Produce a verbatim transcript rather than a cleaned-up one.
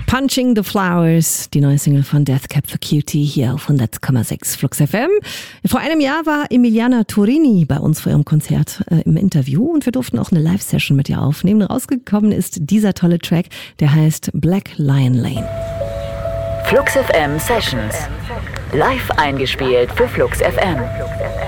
Punching the Flowers, die neue Single von Death Cab for Cutie hier auf hundert Komma sechs Flux F M. Vor einem Jahr war Emiliana Turini bei uns vor ihrem Konzert äh, im Interview und wir durften auch eine Live-Session mit ihr aufnehmen. Rausgekommen ist dieser tolle Track, der heißt Black Lion Lane. Flux F M Sessions. Live eingespielt für Flux F M.